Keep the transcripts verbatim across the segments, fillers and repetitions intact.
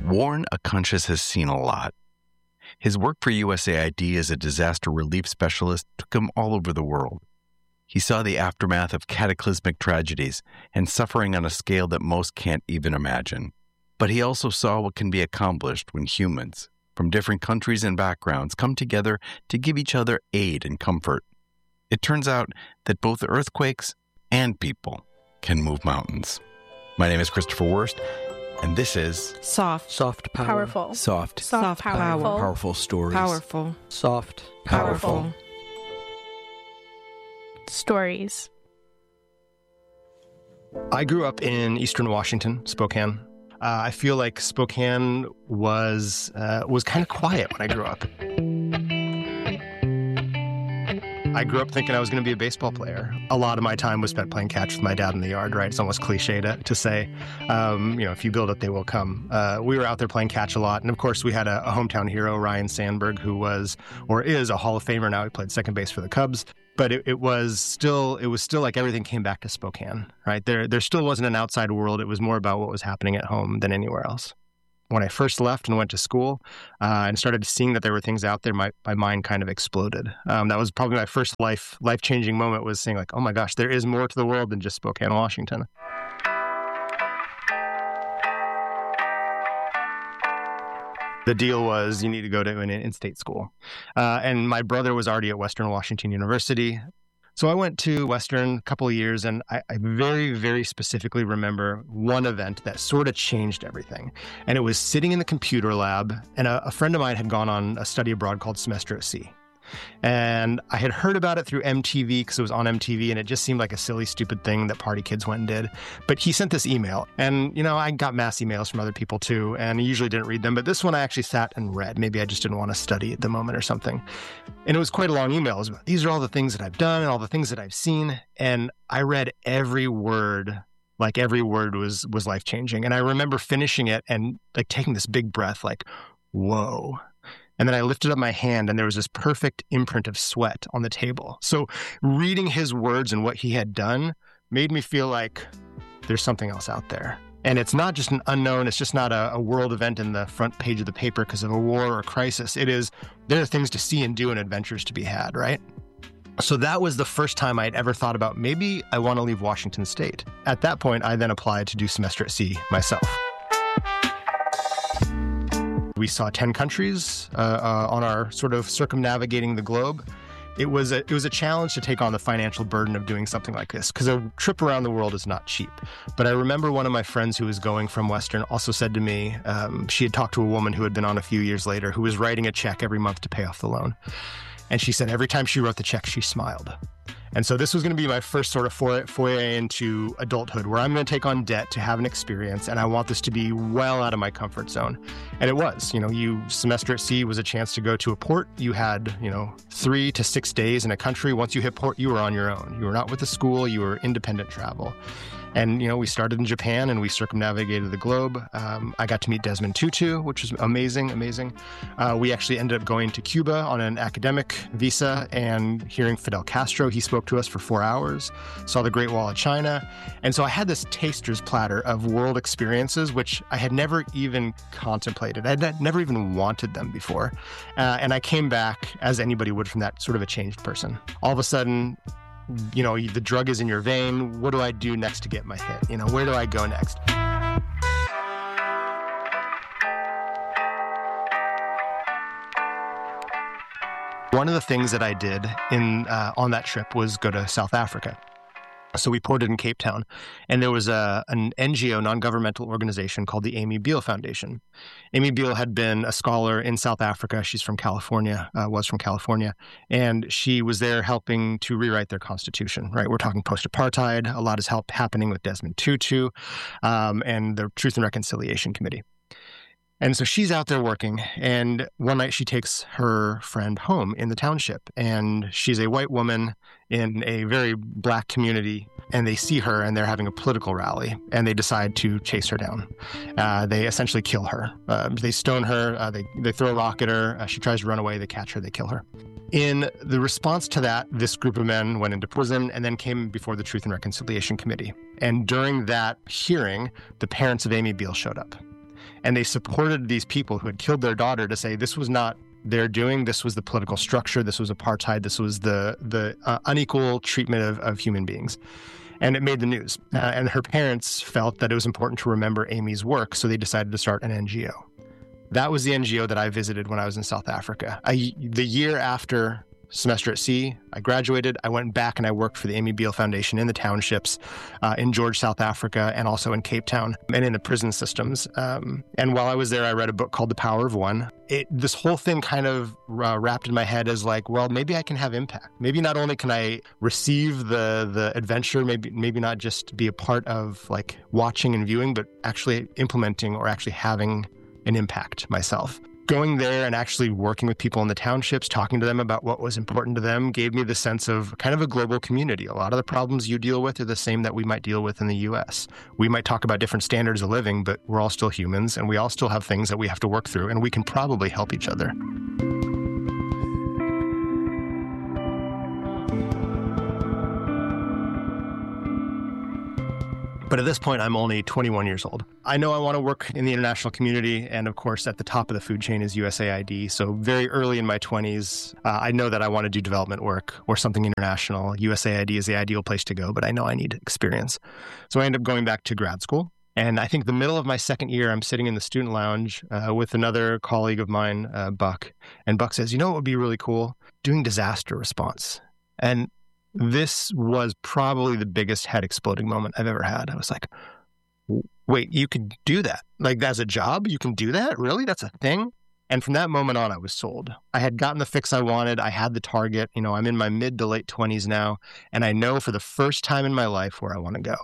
Warren Acunchis has seen a lot. His work for U S A I D as a disaster relief specialist took him all over the world. He saw the aftermath of cataclysmic tragedies and suffering on a scale that most can't even imagine. But he also saw what can be accomplished when humans, from different countries and backgrounds, come together to give each other aid and comfort. It turns out that both earthquakes and people can move mountains. My name is Christopher Wurst, and this is Soft. Soft power. Powerful. Soft. Soft, Soft powerful. power. Powerful stories. Powerful. Soft. Powerful. Powerful. Stories. I grew up in Eastern Washington, Spokane. Uh, I feel like Spokane was uh, was kind of quiet when I grew up. I grew up thinking I was going to be a baseball player. A lot of my time was spent playing catch with my dad in the yard, right? It's almost cliche to, to say, um, you know, if you build it, they will come. Uh, we were out there playing catch a lot. And of course, we had a, a hometown hero, Ryan Sandberg, who was, or is, a Hall of Famer now. He played second base for the Cubs. But it, it was still, it was still like everything came back to Spokane, right? There, there still wasn't an outside world. It was more about what was happening at home than anywhere else. When I first left and went to school uh, and started seeing that there were things out there, my, my mind kind of exploded. Um, that was probably my first life, life-changing moment, was seeing like, oh my gosh, there is more to the world than just Spokane, Washington. The deal was you need to go to an in-state school. Uh, and my brother was already at Western Washington University. So I went to Western a couple of years, and I, I very, very specifically remember one event that sort of changed everything. And it was sitting in the computer lab, and a, a friend of mine had gone on a study abroad called Semester at Sea. And I had heard about it through M T V because it was on M T V, and it just seemed like a silly, stupid thing that party kids went and did. But he sent this email, and, you know, I got mass emails from other people too, and I usually didn't read them. But this one I actually sat and read. Maybe I just didn't want to study at the moment or something. And it was quite a long email. It was about, these are all the things that I've done and all the things that I've seen. And I read every word. Like every word was was life-changing. And I remember finishing it and like taking this big breath, like, whoa. And then I lifted up my hand, and there was this perfect imprint of sweat on the table. So reading his words and what he had done made me feel like there's something else out there. And it's not just an unknown. It's just not a, a world event in the front page of the paper because of a war or a crisis. It is, there are things to see and do and adventures to be had, right? So that was the first time I'd ever thought about maybe I want to leave Washington State. At that point, I then applied to do Semester at Sea myself. We saw ten countries uh, uh, on our sort of circumnavigating the globe. It was a, it was a challenge to take on the financial burden of doing something like this because a trip around the world is not cheap. But I remember one of my friends who was going from Western also said to me, um, she had talked to a woman who had been on a few years later who was writing a check every month to pay off the loan. And she said every time she wrote the check, she smiled. And so this was going to be my first sort of foray, foray into adulthood, where I'm going to take on debt to have an experience, and I want this to be well out of my comfort zone. And it was. You know, you Semester at Sea was a chance to go to a port. You had, you know, three to six days in a country. Once you hit port, you were on your own. You were not with a school. You were independent travel. And, you know, we started in Japan and we circumnavigated the globe. Um, I got to meet Desmond Tutu, which was amazing, amazing. Uh, we actually ended up going to Cuba on an academic visa and hearing Fidel Castro. He spoke to us for four hours, saw the Great Wall of China. And so I had this taster's platter of world experiences, which I had never even contemplated. I had never even wanted them before. Uh, and I came back, as anybody would, from that, sort of a changed person. All of a sudden, you know, the drug is in your vein. What do I do next to get my hit? You know, where do I go next? One of the things that I did in uh, on that trip was go to South Africa. So we ported in Cape Town, and there was a, an N G O, non-governmental organization called the Amy Beale Foundation. Amy Beale had been a scholar in South Africa. She's from California, uh, was from California, and she was there helping to rewrite their constitution, right? We're talking post-apartheid. A lot is help happening with Desmond Tutu um, and the Truth and Reconciliation Committee. And so she's out there working, and one night she takes her friend home in the township, and she's a white woman in a very black community, and they see her, and they're having a political rally, and they decide to chase her down. Uh, they essentially kill her. Uh, they stone her. Uh, they, they throw a rock at her. Uh, she tries to run away. They catch her. They kill her. In the response to that, this group of men went into prison and then came before the Truth and Reconciliation Committee. And during that hearing, the parents of Amy Beale showed up. And they supported these people who had killed their daughter to say this was not their doing, this was the political structure, this was apartheid, this was the, the uh, unequal treatment of, of human beings. And it made the news. Uh, and her parents felt that it was important to remember Amy's work, so they decided to start an N G O. That was the N G O that I visited when I was in South Africa. I, the year after semester at sea, I graduated, I went back and I worked for the Amy Beale Foundation in the townships, uh, in George, South Africa, and also in Cape Town and in the prison systems. Um, and while I was there, I read a book called The Power of One. It, this whole thing kind of uh, wrapped in my head as like, well, maybe I can have impact. Maybe not only can I receive the the adventure, maybe maybe not just be a part of like watching and viewing, but actually implementing or actually having an impact myself. Going there and actually working with people in the townships, talking to them about what was important to them, gave me the sense of kind of a global community. A lot of the problems you deal with are the same that we might deal with in the U S. We might talk about different standards of living, but we're all still humans, and we all still have things that we have to work through, and we can probably help each other. But at this point, I'm only twenty-one years old. I know I want to work in the international community. And of course, at the top of the food chain is U S A I D. So very early in my twenties, uh, I know that I want to do development work or something international. U S A I D is the ideal place to go, but I know I need experience. So I ended up going back to grad school. And I think the middle of my second year, I'm sitting in the student lounge uh, with another colleague of mine, uh, Buck. And Buck says, you know what would be really cool? Doing disaster response. And this was probably the biggest head exploding moment I've ever had. I was like, wait, you could do that? Like, as a job, you can do that? Really? That's a thing? And from that moment on, I was sold. I had gotten the fix I wanted. I had the target. You know, I'm in my mid to late twenties now, and I know for the first time in my life where I want to go.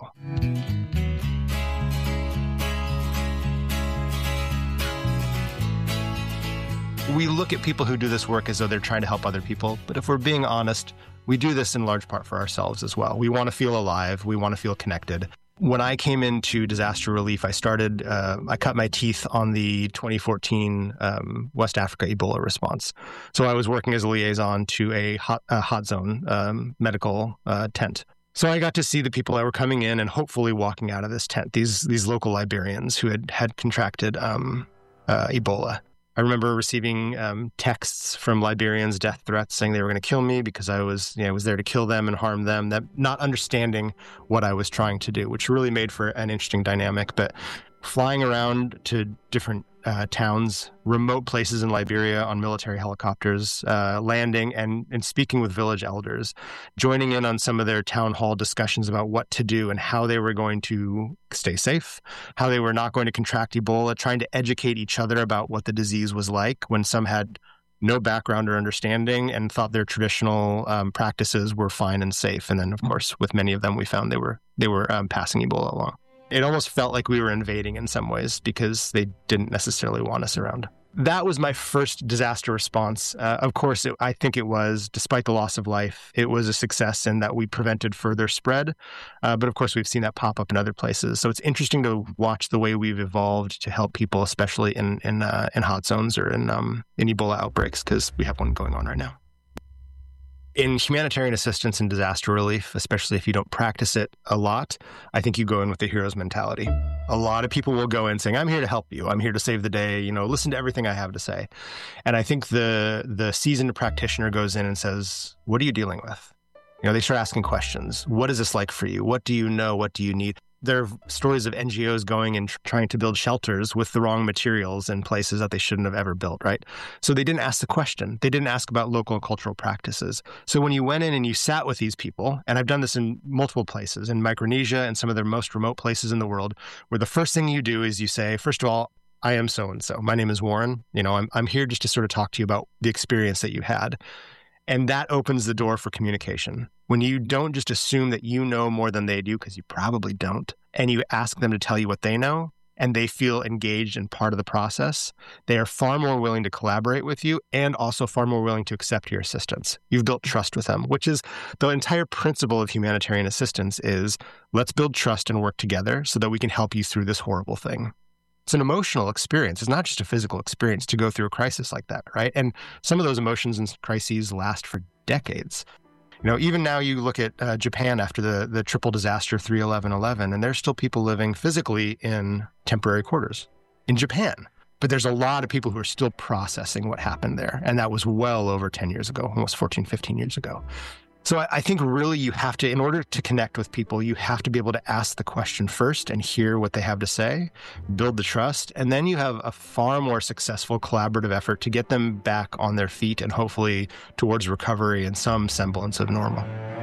We look at people who do this work as though they're trying to help other people. But if we're being honest, we do this in large part for ourselves as well. We want to feel alive. We want to feel connected. When I came into disaster relief, I started, uh, I cut my teeth on the twenty fourteen um, West Africa Ebola response. So I was working as a liaison to a hot, uh, hot zone um, medical uh, tent. So I got to see the people that were coming in and hopefully walking out of this tent, these these local Liberians who had, had contracted um, uh, Ebola. I remember receiving um, texts from Liberians, death threats, saying they were going to kill me because I was, you know, was there to kill them and harm them, that not understanding what I was trying to do, which really made for an interesting dynamic. But flying around to different uh, towns, remote places in Liberia on military helicopters, uh, landing and, and speaking with village elders, joining in on some of their town hall discussions about what to do and how they were going to stay safe, how they were not going to contract Ebola, trying to educate each other about what the disease was like when some had no background or understanding and thought their traditional um, practices were fine and safe. And then, of course, with many of them, we found they were they were um, passing Ebola along. It almost felt like we were invading in some ways because they didn't necessarily want us around. That was my first disaster response. Uh, of course, it, I think it was, despite the loss of life, it was a success in that we prevented further spread. Uh, but of course, we've seen that pop up in other places. So it's interesting to watch the way we've evolved to help people, especially in in, uh, in hot zones or in, um, in Ebola outbreaks, because we have one going on right now. In humanitarian assistance and disaster relief, especially if you don't practice it a lot, I think you go in with the hero's mentality. A lot of people will go in saying, I'm here to help you. I'm here to save the day. You know, listen to everything I have to say. And I think the the seasoned practitioner goes in and says, what are you dealing with? You know, they start asking questions. What is this like for you? What do you know? What do you need? There are stories of N G Os going and tr- trying to build shelters with the wrong materials in places that they shouldn't have ever built, right? So they didn't ask the question. They didn't ask about local and cultural practices. So when you went in and you sat with these people, and I've done this in multiple places, in Micronesia and some of their most remote places in the world, where the first thing you do is you say, first of all, I am so-and-so. My name is Warren. You know, I'm I'm here just to sort of talk to you about the experience that you had. And that opens the door for communication. When you don't just assume that you know more than they do, because you probably don't, and you ask them to tell you what they know, and they feel engaged and part of the process, they are far more willing to collaborate with you and also far more willing to accept your assistance. You've built trust with them, which is the entire principle of humanitarian assistance is let's build trust and work together so that we can help you through this horrible thing. It's an emotional experience. It's not just a physical experience to go through a crisis like that, right? And some of those emotions and crises last for decades. You know, even now you look at uh, Japan after the, the triple disaster three eleven eleven, and there's still people living physically in temporary quarters. in Japan. But there's a lot of people who are still processing what happened there. And that was well over ten years ago, almost fourteen, fifteen years ago. So I, I think really you have to, in order to connect with people, you have to be able to ask the question first and hear what they have to say, build the trust, and then you have a far more successful collaborative effort to get them back on their feet and hopefully towards recovery and some semblance of normal.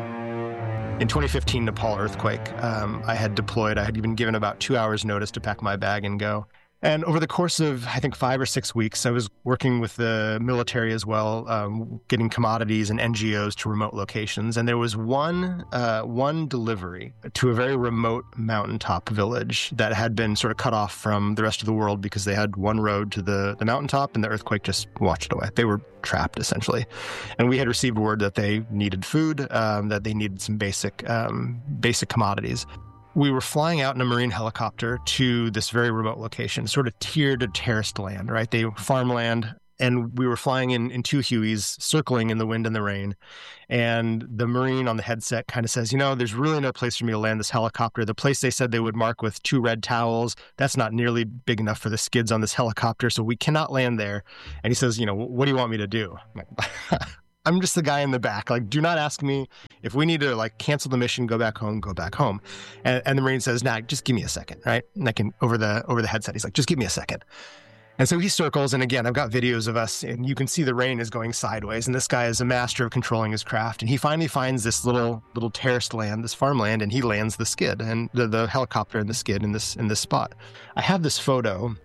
In twenty fifteen Nepal earthquake, um, I had deployed, I had been given about two hours notice to pack my bag and go. And over the course of, I think, five or six weeks, I was working with the military as well, um, getting commodities and N G Os to remote locations. And there was one uh, one delivery to a very remote mountaintop village that had been sort of cut off from the rest of the world because they had one road to the, the mountaintop and the earthquake just washed it away. They were trapped, essentially. And we had received word that they needed food, um, that they needed some basic um, basic commodities. We were flying out in a marine helicopter to this very remote location, sort of tiered terraced land, right? They farmland, and we were flying in, in two Hueys, circling in the wind and the rain. And the Marine on the headset kind of says, you know, there's really no place for me to land this helicopter. The place they said they would mark with two red towels, that's not nearly big enough for the skids on this helicopter, so we cannot land there. And he says, you know, what do you want me to do? I'm like, I'm just the guy in the back. Like, do not ask me if we need to like cancel the mission, go back home, go back home. And, and the Marine says, nah, just give me a second, right? And I can, over the over the headset, he's like, just give me a second. And so he circles, and again, I've got videos of us, and you can see the rain is going sideways, and this guy is a master of controlling his craft, and he finally finds this little little terraced land, this farmland, and he lands the skid, and the, the helicopter and the skid in this in this spot. I have this photo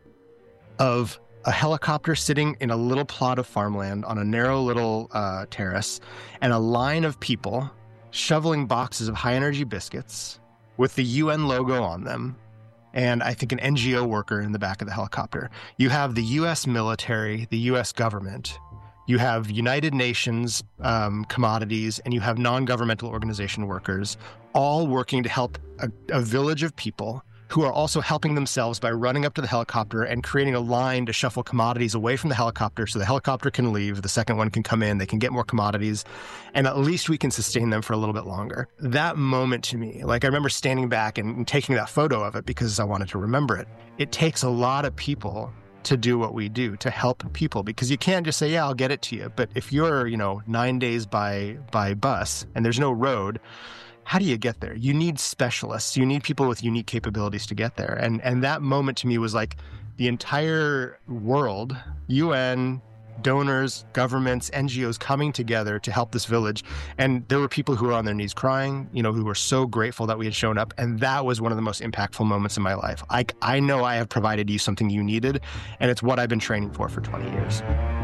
of a helicopter sitting in a little plot of farmland on a narrow little uh, terrace, and a line of people shoveling boxes of high-energy biscuits with the U N logo on them, and I think an N G O worker in the back of the helicopter. You have the U S military, the U S government, you have United Nations um, commodities, and you have non-governmental organization workers, all working to help a, a village of people who are also helping themselves by running up to the helicopter and creating a line to shuffle commodities away from the helicopter so the helicopter can leave, the second one can come in, they can get more commodities, and at least we can sustain them for a little bit longer. That moment to me, like I remember standing back and, and taking that photo of it because I wanted to remember it. It takes a lot of people to do what we do, to help people, because you can't just say, yeah, I'll get it to you. But if you're, you know, nine days by by bus and there's no road, how do you get there? You need specialists. You need people with unique capabilities to get there. And and that moment to me was like the entire world, U N, donors, governments, N G Os coming together to help this village. And there were people who were on their knees crying, you know, who were so grateful that we had shown up. And that was one of the most impactful moments in my life. I, I know I have provided you something you needed, and it's what I've been training for for twenty years.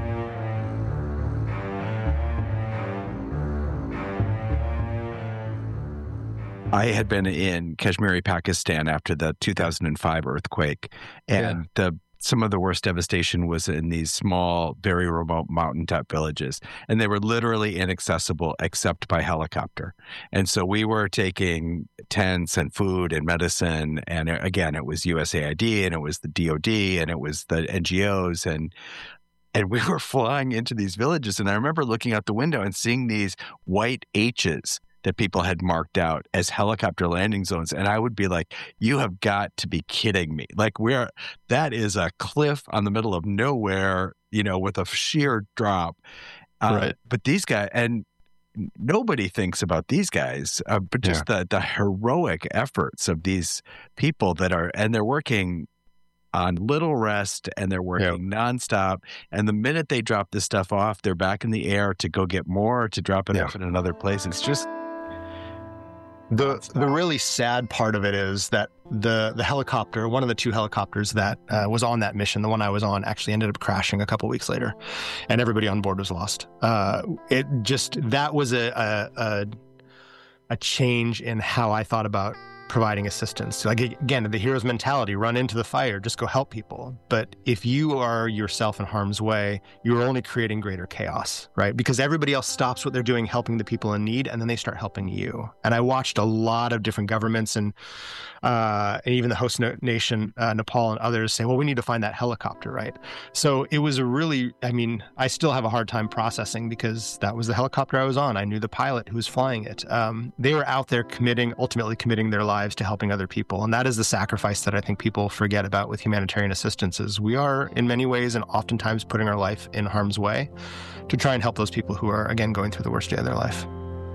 I had been in Kashmir, Pakistan after the two thousand five earthquake, and yeah. the some of the worst devastation was in these small, very remote mountaintop villages, and they were literally inaccessible except by helicopter. And so we were taking tents and food and medicine, and again, it was U S A I D, and it was the D O D, and it was the N G Os, and and we were flying into these villages, and I remember looking out the window and seeing these white H's that people had marked out as helicopter landing zones. And I would be like, you have got to be kidding me. Like we're, that is a cliff on the middle of nowhere, you know, with a sheer drop. Uh, right. But these guys, and nobody thinks about these guys, uh, but just yeah. the, the heroic efforts of these people that are, and they're working on little rest, and they're working yep. nonstop. And the minute they drop this stuff off, they're back in the air to go get more, to drop it yeah. off in another place. It's just, The the really sad part of it is that the the helicopter, one of the two helicopters that uh, was on that mission, the one I was on, actually ended up crashing a couple weeks later, and everybody on board was lost. Uh, it just that was a, a a a change in how I thought about providing assistance. Like again, the hero's mentality: run into the fire, just go help people. But if you are yourself in harm's way, you're only creating greater chaos, right? Because everybody else stops what they're doing, helping the people in need, and then they start helping you. And I watched a lot of different governments and uh, and even the host nation, uh, Nepal and others, say, well, we need to find that helicopter, right? So it was a really, I mean, I still have a hard time processing because that was the helicopter I was on. I knew the pilot who was flying it. Um, they were out there committing, ultimately committing their lives lives to helping other people. And that is the sacrifice that I think people forget about with humanitarian assistance is we are in many ways and oftentimes putting our life in harm's way to try and help those people who are, again, going through the worst day of their life.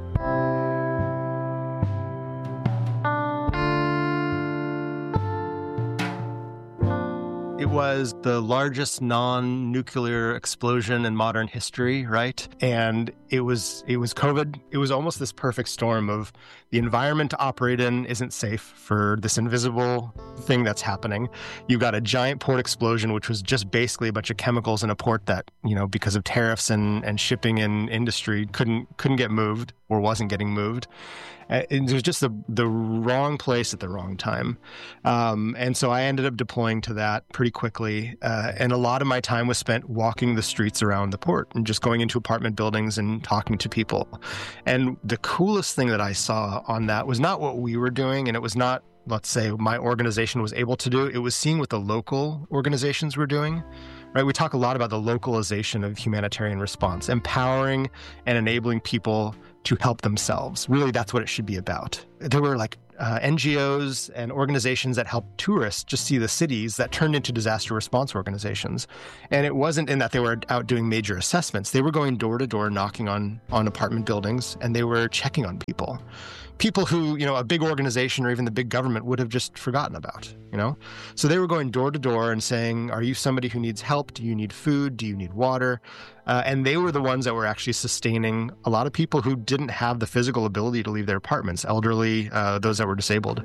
It was the largest non-nuclear explosion in modern history, right? And it was it was COVID. It was almost this perfect storm of the environment to operate in isn't safe for this invisible thing that's happening. You've got a giant port explosion, which was just basically a bunch of chemicals in a port that, you know, because of tariffs and, and shipping and industry couldn't couldn't get moved or wasn't getting moved. It was just the the wrong place at the wrong time. Um, and so I ended up deploying to that pretty quickly. Uh, and a lot of my time was spent walking the streets around the port and just going into apartment buildings and talking to people. And the coolest thing that I saw on that was not what we were doing, and it was not, let's say, my organization was able to do. It was seeing what the local organizations were doing. Right, we talk a lot about the localization of humanitarian response, empowering and enabling people to help themselves. Really, that's what it should be about. There were like uh, N G Os and organizations that helped tourists just see the cities that turned into disaster response organizations. And it wasn't in that they were out doing major assessments. They were going door to door, knocking on, on apartment buildings, and they were checking on people. People who, you know, a big organization or even the big government would have just forgotten about, you know? So they were going door to door and saying, are you somebody who needs help? Do you need food? Do you need water? Uh, and they were the ones that were actually sustaining a lot of people who didn't have the physical ability to leave their apartments, elderly, uh, those that were disabled.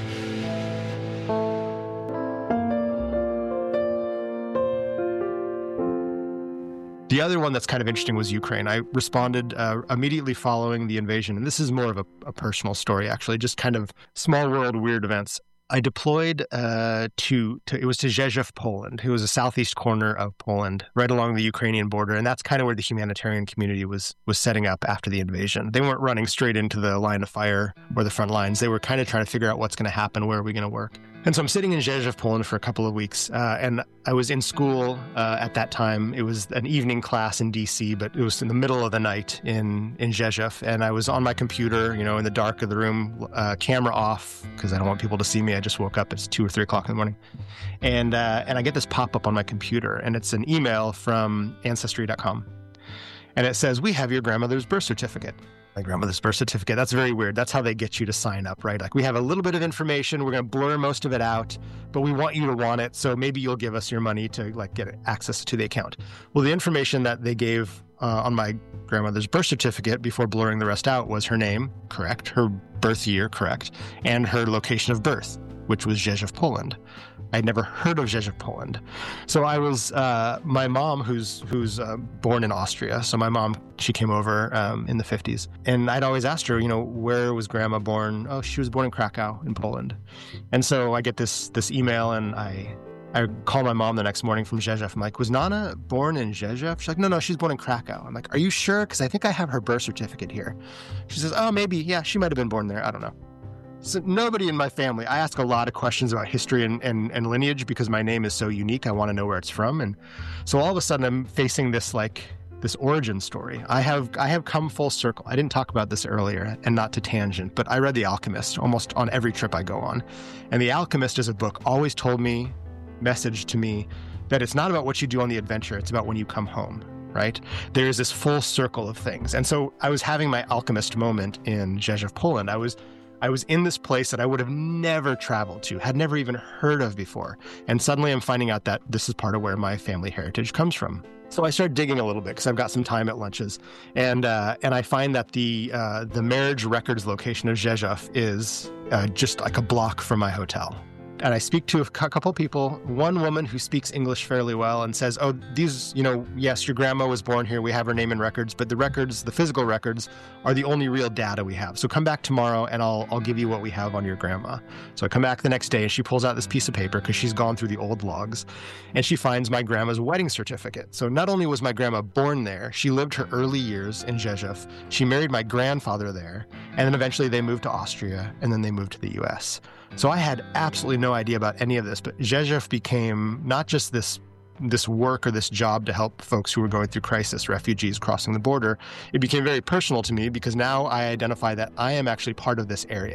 The other one that's kind of interesting was Ukraine. I responded uh, immediately following the invasion. And this is more of a, a personal story, actually, just kind of small world, weird events. I deployed uh, to, to, it was to Rzeszów, Poland. It was a southeast corner of Poland, right along the Ukrainian border. And that's kind of where the humanitarian community was was setting up after the invasion. They weren't running straight into the line of fire or the front lines. They were kind of trying to figure out what's going to happen, where are we going to work. And so I'm sitting in Rzeszów, Poland for a couple of weeks. Uh, and I was in school uh, at that time. It was an evening class in D C, but it was in the middle of the night in, in Rzeszów. And I was on my computer, you know, in the dark of the room, uh, camera off, because I don't want people to see me. I just woke up. It's two or three o'clock in the morning. And, uh, and I get this pop-up on my computer, and it's an email from Ancestry dot com. And it says, we have your grandmother's birth certificate. My grandmother's birth certificate. That's very weird. That's how they get you to sign up, right? Like, we have a little bit of information. We're going to blur most of it out, but we want you to want it. So maybe you'll give us your money to like get access to the account. Well, the information that they gave uh, on my grandmother's birth certificate before blurring the rest out was her name, correct, her birth year, correct, and her location of birth, which was Rzeszów, Poland. I'd never heard of Rzeszów, Poland. So I was, uh, my mom, who's who's uh, born in Austria, so my mom, she came over um, in the fifties. And I'd always asked her, you know, where was grandma born? Oh, she was born in Krakow in Poland. And so I get this this email, and I I call my mom the next morning from Rzeszów. I'm like, was Nana born in Rzeszów? She's like, no, no, she's born in Krakow. I'm like, are you sure? Because I think I have her birth certificate here. She says, oh, maybe, yeah, she might have been born there. I don't know. So nobody in my family, I ask a lot of questions about history and, and, and lineage because my name is so unique. I want to know where it's from. And so all of a sudden I'm facing this like this origin story. I have I have come full circle. I didn't talk about this earlier, and not to tangent, but I read The Alchemist almost on every trip I go on. And The Alchemist as a book always told me, message to me, that it's not about what you do on the adventure, it's about when you come home. Right? There's this full circle of things. And so I was having my alchemist moment in Rzeszów, Poland. I was I was in this place that I would have never traveled to, had never even heard of before. And suddenly I'm finding out that this is part of where my family heritage comes from. So I started digging a little bit because I've got some time at lunches. And uh, and I find that the uh, the marriage records location of Rzeszów is uh, just like a block from my hotel. And I speak to a couple people, one woman who speaks English fairly well and says, oh, these, you know, yes, your grandma was born here. We have her name in records, but the records, the physical records are the only real data we have. So come back tomorrow and I'll I'll give you what we have on your grandma. So I come back the next day and she pulls out this piece of paper because she's gone through the old logs, and she finds my grandma's wedding certificate. So not only was my grandma born there, she lived her early years in Rzeszów. She married my grandfather there, and then eventually they moved to Austria, and then they moved to the U S. So I had absolutely no idea about any of this, but Rzeszów became not just this this work or this job to help folks who were going through crisis, refugees crossing the border. It became very personal to me because now I identify that I am actually part of this area.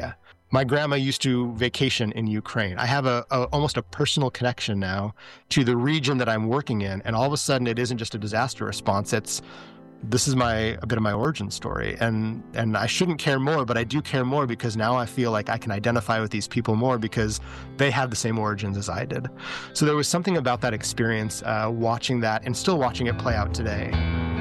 My grandma used to vacation in Ukraine. I have a, a almost a personal connection now to the region that I'm working in. And all of a sudden, it isn't just a disaster response. It's this is my a bit of my origin story. And and I shouldn't care more, but I do care more because now I feel like I can identify with these people more because they have the same origins as I did. So there was something about that experience, uh, watching that and still watching it play out today.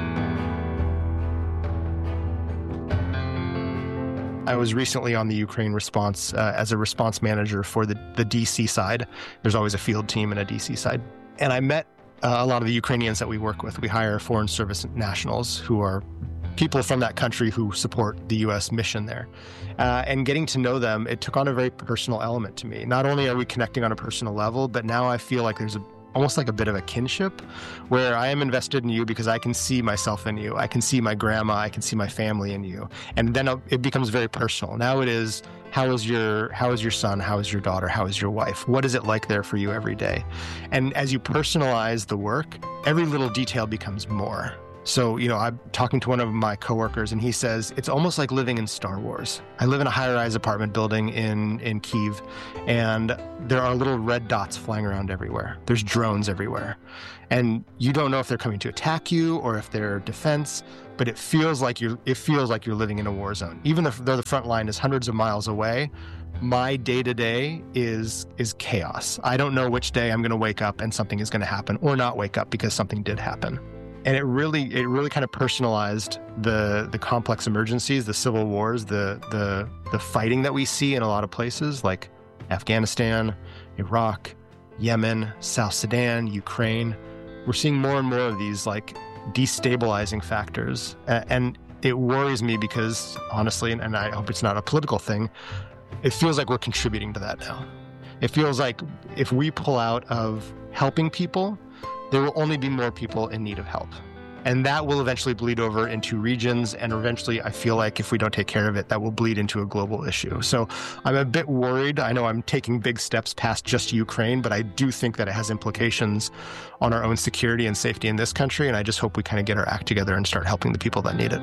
I was recently on the Ukraine response uh, as a response manager for the, the D C side. There's always a field team and a D C side. And I met uh, a lot of the Ukrainians that we work with. We hire foreign service nationals who are people from that country who support the U S mission there. Uh, and getting to know them, it took on a very personal element to me. Not only are we connecting on a personal level, but now I feel like there's a almost like a bit of a kinship where I am invested in you because I can see myself in you. I can see my grandma. I can see my family in you. And then it becomes very personal. Now it is, how is your, how is your son? How is your daughter? How is your wife? What is it like there for you every day? And as you personalize the work, every little detail becomes more. So, you know, I'm talking to one of my coworkers and he says, it's almost like living in Star Wars. I live in a high-rise apartment building in, in Kyiv, and there are little red dots flying around everywhere. There's drones everywhere. And you don't know if they're coming to attack you or if they're defense, but it feels like you're, it feels like you're living in a war zone. Even if though the front line is hundreds of miles away, my day-to-day is is chaos. I don't know which day I'm going to wake up and something is going to happen or not wake up because something did happen. And it really, it really kind of personalized the the complex emergencies, the civil wars, the the the fighting that we see in a lot of places like Afghanistan, Iraq, Yemen, South Sudan, Ukraine. We're seeing more and more of these like destabilizing factors, and it worries me because honestly, and I hope it's not a political thing, it feels like we're contributing to that now. It feels like if we pull out of helping people, there will only be more people in need of help. And that will eventually bleed over into regions. And eventually, I feel like if we don't take care of it, that will bleed into a global issue. So I'm a bit worried. I know I'm taking big steps past just Ukraine, but I do think that it has implications on our own security and safety in this country. And I just hope we kind of get our act together and start helping the people that need it.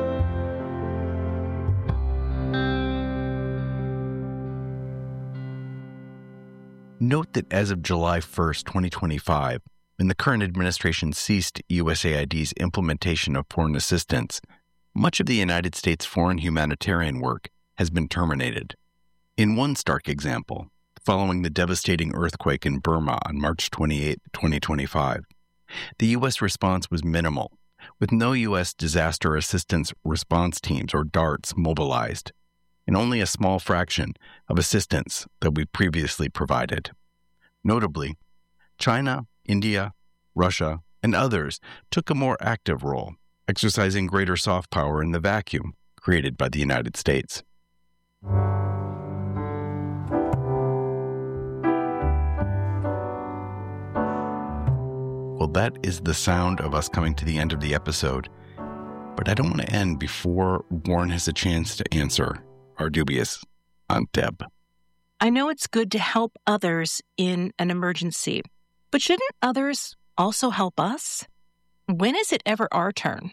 Note that as of July first, twenty twenty-five, when the current administration ceased U S A I D's implementation of foreign assistance, much of the United States foreign humanitarian work has been terminated. In one stark example, following the devastating earthquake in Burma on March twenty-eighth, twenty twenty-five, the U S response was minimal, with no U S disaster assistance response teams or DARTs mobilized, and only a small fraction of assistance that we previously provided. Notably, China, India, Russia, and others took a more active role, exercising greater soft power in the vacuum created by the United States. Well, that is the sound of us coming to the end of the episode, but I don't want to end before Warren has a chance to answer our dubious Aunt Deb. I know it's good to help others in an emergency, but shouldn't others also help us? When is it ever our turn?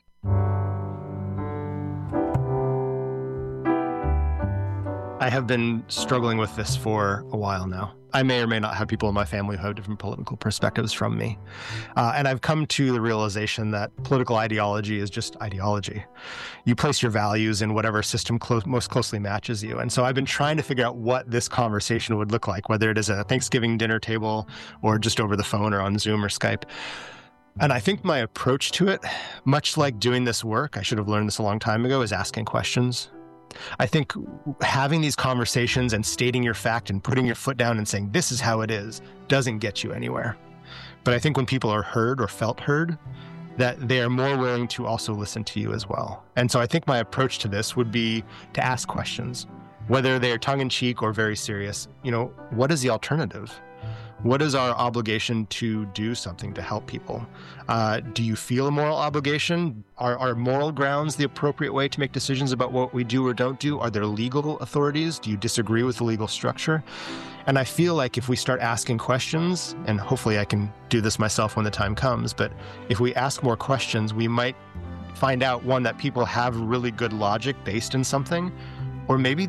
I have been struggling with this for a while now. I may or may not have people in my family who have different political perspectives from me. Uh, and I've come to the realization that political ideology is just ideology. You place your values in whatever system clo- most closely matches you. And so I've been trying to figure out what this conversation would look like, whether it is a Thanksgiving dinner table or just over the phone or on Zoom or Skype. And I think my approach to it, much like doing this work, I should have learned this a long time ago, is asking questions. I think having these conversations and stating your fact and putting your foot down and saying, this is how it is, doesn't get you anywhere. But I think when people are heard or felt heard, that they are more willing to also listen to you as well. And so I think my approach to this would be to ask questions, whether they are tongue-in-cheek or very serious. You know, what is the alternative? What is our obligation to do something to help people? Uh, do you feel a moral obligation? Are, are moral grounds the appropriate way to make decisions about what we do or don't do? Are there legal authorities? Do you disagree with the legal structure? And I feel like if we start asking questions, and hopefully I can do this myself when the time comes, but if we ask more questions, we might find out, one, that people have really good logic based in something, or maybe they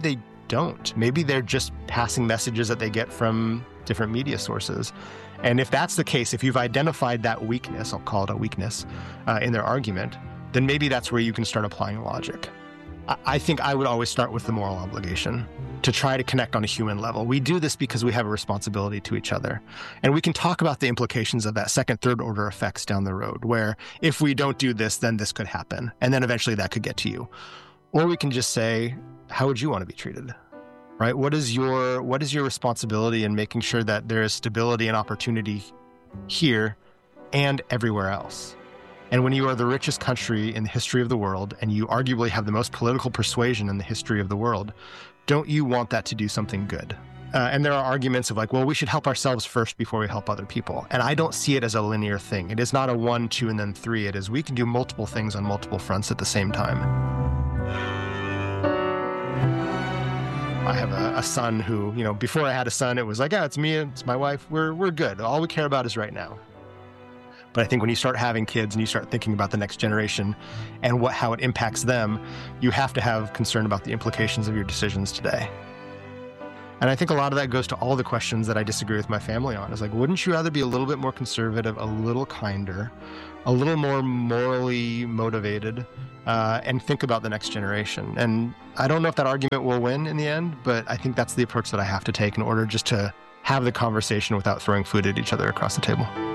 don't. Maybe they're just passing messages that they get from different media sources. And if that's the case, if you've identified that weakness, I'll call it a weakness, uh, in their argument, then maybe that's where you can start applying logic. I, I think I would always start with the moral obligation to try to connect on a human level. We do this because we have a responsibility to each other. And we can talk about the implications of that second, third order effects down the road, where if we don't do this, then this could happen. And then eventually that could get to you. Or we can just say, how would you want to be treated? Right? What is your what is your responsibility in making sure that there is stability and opportunity here and everywhere else? And when you are the richest country in the history of the world, and you arguably have the most political persuasion in the history of the world, don't you want that to do something good? Uh, and there are arguments of like, well, we should help ourselves first before we help other people. And I don't see it as a linear thing. It is not a one, two, and then three. It is we can do multiple things on multiple fronts at the same time. I have a, a son who, you know, before I had a son, it was like, yeah, it's me, it's my wife. We're we're good. All we care about is right now. But I think when you start having kids and you start thinking about the next generation and what how it impacts them, you have to have concern about the implications of your decisions today. And I think a lot of that goes to all the questions that I disagree with my family on. It's like, wouldn't you rather be a little bit more conservative, a little kinder, a little more morally motivated, uh, and think about the next generation? And I don't know if that argument will win in the end, but I think that's the approach that I have to take in order just to have the conversation without throwing food at each other across the table.